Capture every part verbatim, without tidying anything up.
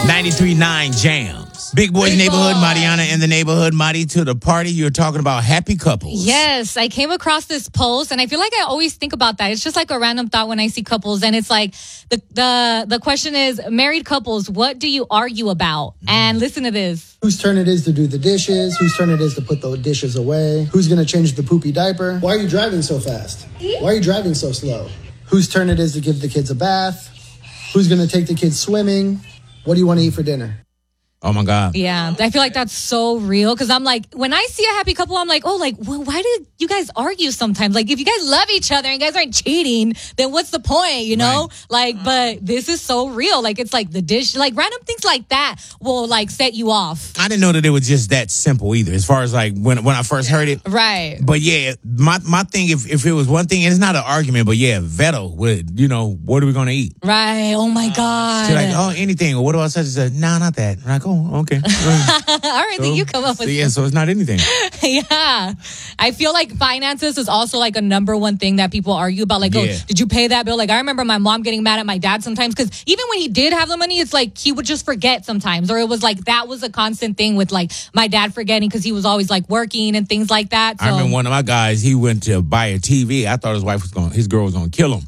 ninety-three point nine Jams. Big Boys Big Neighborhood, Boy. Mariana in the neighborhood, Marty to the party. You're talking about happy couples. Yes, I came across this post, and I feel like I always think about that. It's just like a random thought when I see couples, and it's like the the the question is, married couples, what do you argue about? And listen to this. Whose turn it is to do the dishes? Whose turn it is to put the dishes away? Who's going to change the poopy diaper? Why are you driving so fast? Why are you driving so slow? Whose turn it is to give the kids a bath? Who's going to take the kids swimming? What do you want to eat for dinner? Oh, my God. Yeah, I feel like that's so real because I'm like, when I see a happy couple, I'm like, oh, like, well, why do you guys argue sometimes? Like, if you guys love each other and you guys aren't cheating, then what's the point, you know? Right. Like, but this is so real. Like, it's like the dish, like random things like that will like set you off. I didn't know that it was just that simple either, as far as like when when I first heard it. Right. But yeah, my my thing, if, if it was one thing, it's not an argument, but yeah, Veto would, you know, what are we going to eat? Right. Oh, my God. She's like, oh, anything. Or what do I say? She said, no, not that. I'm like, oh, okay. All right, So- then you come up so with yeah, so it's not anything. Yeah. I feel like finances is also like a number one thing that people argue about. Like, Yeah. oh, did you pay that bill? Like, I remember my mom getting mad at my dad sometimes because even when he did have the money, it's like he would just forget sometimes. Or it was like that was a constant thing with like my dad forgetting because he was always like working and things like that. So. I remember one of my guys, he went to buy a T V. I thought his wife was going, his girl was going to kill him.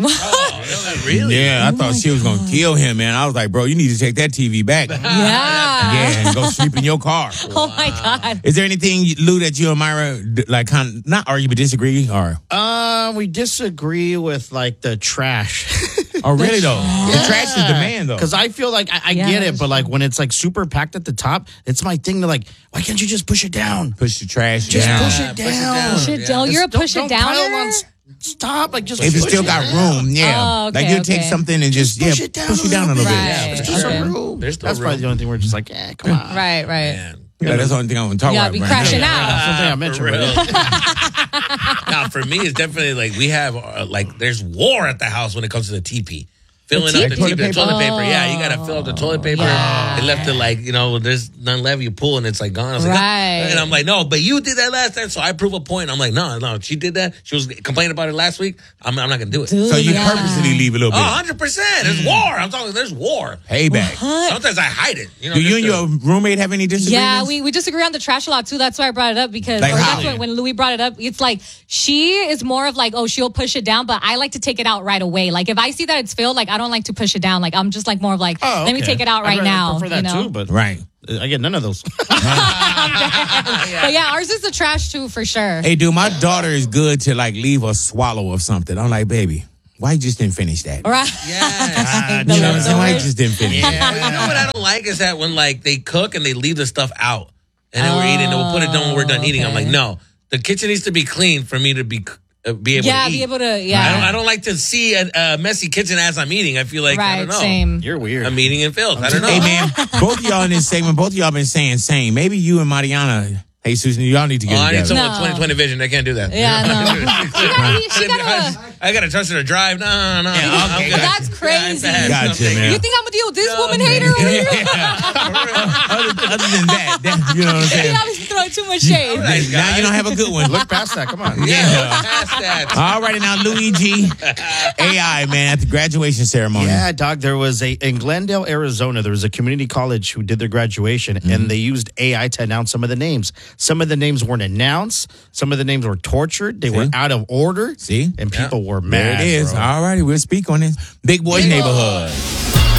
Really? Yeah, I Oh thought she was going to kill him, man. I was like, bro, you need to take that T V back. Yeah. Yeah, and go sleep in your car. Oh, my God. Is there anything, Lou, that you and Myra, d- like, kind of, not argue, but disagree? Or, Uh, we disagree with like the trash. oh, really, though? The trash is the man, though. Because I feel like I, I Yeah, get it, that's but like when it's like super packed at the top, it's my thing to like, why can't you just push it down? Push the trash Just down. push it down. Push it down. You're a Don't- push it don't pile on downer? s- Stop! Like just If you push still it got down. room, yeah. Oh, okay, like, you take okay. something and just, Push yeah, it down push a it down a little little bit. bit. Right. There's still Okay. some room. There's still That's probably room. the only thing we're just like, yeah, come on. Right, right. Man. Yeah, that's the only thing I'm talking Yeah, about be right crashing now. out. That's something I For mentioned. real. Right? Now, for me, it's definitely like we have uh, like there's war at the house when it comes to the T P. Filling up the T P? T P, the Toilet toilet paper? paper. Yeah, you gotta fill up the toilet paper. Yeah. They left it like, you know, there's none left. You pull and it's like gone. I was like, Right. "Ah." And I'm like, no, but you did that last time, so I prove a point. I'm like, no, no, she did that. She was complaining about it last week. I'm, I'm not gonna do it. Dude, So you yeah. purposely leave a little Oh, bit. one hundred percent. There's war. I'm talking. There's war. Payback. Sometimes I hide it. You know, Do you just and to- your roommate have any disagreements? Yeah, we, we disagree on the trash a lot too. That's why I brought it up because Like or how? that's when, when Louis brought it up. It's like she is more of like, oh, she'll push it down, but I like to take it out right away. Like if I see that it's filled, like I don't like to push it down. Like I'm just like more of like, Oh, let me okay. take it out I'd right rather now. prefer that you know? too, but Right. I get none of those. But yeah, ours is the trash too for sure. Hey, dude, my daughter is good to like leave a swallow of something. I'm like, baby, why you just didn't finish that? Right? Yes. The You know what I'm saying? Why you leftovers. just didn't finish it? But you know what I don't like is that when like they cook and they leave the stuff out, and then we're eating, and we'll put it down when we're done eating. I'm okay. like, no, the kitchen needs to be clean for me to be uh, be able Yeah, to eat. be able to. I Yeah. don't. I don't like to see a, a messy kitchen as I'm eating. I feel like I Right. don't know. Same. You're weird. I'm eating in filth. I don't know. Hey, man, both of y'all in this segment, both of y'all been saying same. Maybe you and Mariana, hey, Susan, y'all need to Oh, get I need together. someone No. with twenty twenty vision. They can't do that. Yeah, no. She gotta. She I, gotta. I gotta trust her to drive. No, no, no. Yeah, I'm okay. good. That's crazy. Yeah, I'm Gotcha, bad. man. You think I'm gonna deal with this woman hater over here? other, other than that, that, you know what I'm You saying? always throwing too much shade. Nice Now guy. you don't have a good one. Look past that. Come on. Yeah, past that. All right, now Luigi, A I, man, at the graduation ceremony. Yeah, dog. There was a in Glendale, Arizona. There was a community college who did their graduation, Mm-hmm. and they used A I to announce some of the names. Some of the names weren't announced. Some of the names were tortured. They See? were out of order. See? and people were There mad. it is. bro. All righty, we'll speak on this. Big Boys Big Neighborhood.